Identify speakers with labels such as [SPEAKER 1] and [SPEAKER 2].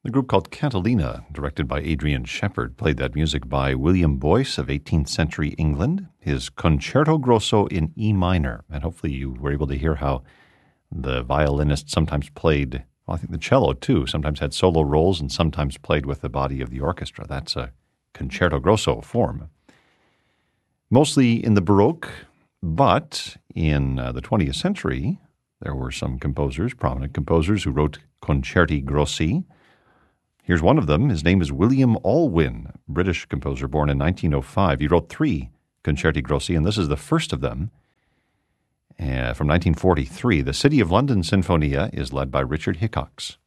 [SPEAKER 1] The group called Cantilena, directed by Adrian Shepard, played that music by William Boyce of 18th century England, his Concerto Grosso in E minor. And hopefully you were able to hear how the violinist sometimes played, well, I think the cello too, sometimes had solo roles and sometimes played with the body of the orchestra. That's a Concerto Grosso form. Mostly in the Baroque, but in the 20th century, there were some composers, prominent composers, who wrote Concerti Grossi. Here's one of them. His name is William Alwyn, British composer born in 1905. He wrote 3 Concerti Grossi, and this is the first of them. From 1943, the City of London Sinfonia is led by Richard Hickox.